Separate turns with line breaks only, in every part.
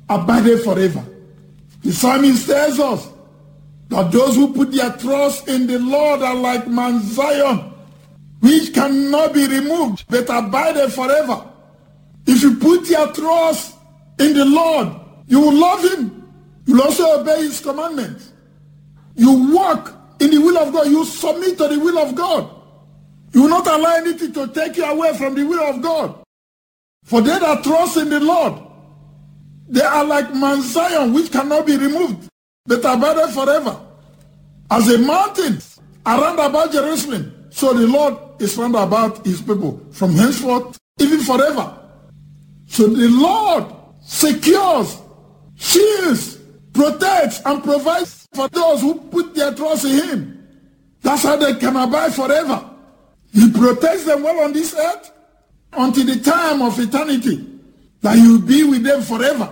abideth forever. The psalmist tells us that those who put their trust in the Lord are like Mount Zion, which cannot be removed, but abideth forever. If you put your trust in the Lord, you will love him. You will also obey his commandments. You walk in the will of God. You submit to the will of God. You will not allow anything to take you away from the will of God. For they that trust in the Lord, they are like Mount Zion, which cannot be removed, but abideth forever. As a mountain around about Jerusalem, so the Lord is round about his people from henceforth, even forever. So the Lord secures, shields, protects, and provides for those who put their trust in him. That's how they can abide forever. He protects them well on this earth until the time of eternity, that he will be with them forever.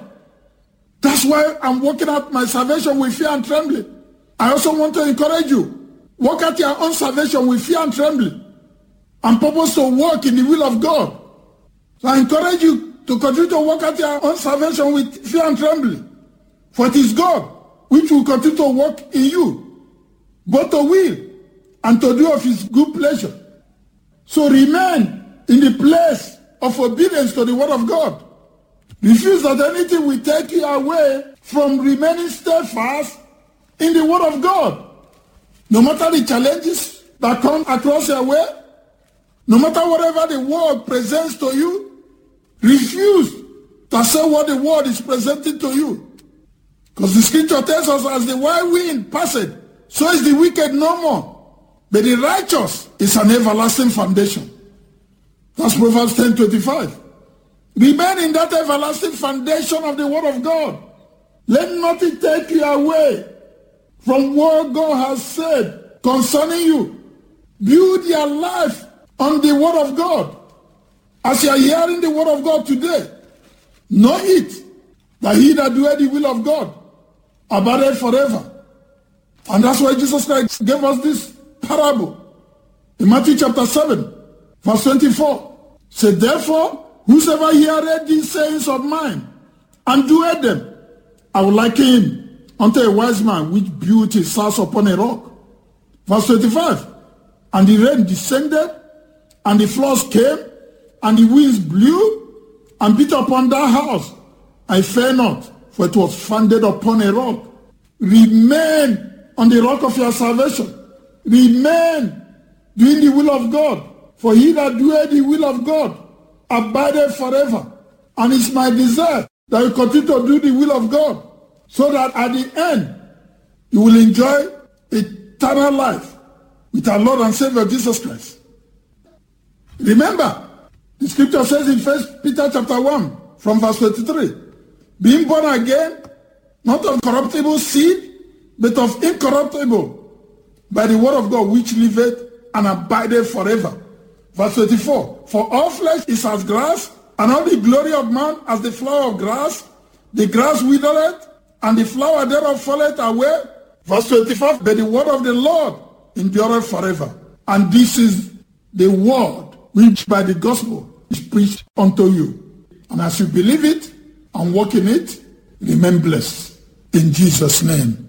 That's why I'm working out my salvation with fear and trembling. I also want to encourage you, work out your own salvation with fear and trembling, and purpose to walk in the will of God. So I encourage you to continue to work out your own salvation with fear and trembling. For it is God which will continue to work in you, both to will and to do of his good pleasure. So remain in the place of obedience to the word of God. Refuse that anything will take you away from remaining steadfast in the word of God. No matter the challenges that come across your way, no matter whatever the world presents to you, refuse to accept what the world is presenting to you. Because the scripture tells us, as the wild wind passeth, so is the wicked no more. But the righteous is an everlasting foundation. That's Proverbs 10:25. Remain in that everlasting foundation of the word of God. Let nothing take you away from what God has said concerning you. Build your life on the word of God. As you are hearing the word of God today, know it, that he that doeth the will of God abideth forever. And that's why Jesus Christ gave us this parable in Matthew chapter 7, verse 24. Said, therefore, whosoever heareth these sayings of mine and doeth them, I will liken him unto a wise man which built his house upon a rock. Verse 25. And the rain descended, and the floods came, and the winds blew, and beat upon that house. I fear not, for it was founded upon a rock. Remain on the rock of your salvation. Remain doing the will of God. For he that doeth the will of God abideth forever. And it's my desire that you continue to do the will of God, so that at the end, you will enjoy eternal life with our Lord and Savior Jesus Christ. Remember, the scripture says in 1 Peter chapter 1, from verse 23, being born again, not of corruptible seed, but of incorruptible, by the word of God which liveth and abideth forever. Verse 24, for all flesh is as grass, and all the glory of man as the flower of grass. The grass withereth, and the flower thereof falleth away. Verse 25, but the word of the Lord endureth forever. And this is the word which by the gospel is preached unto you. And as you believe it and walk in it, remain blessed. In Jesus' name.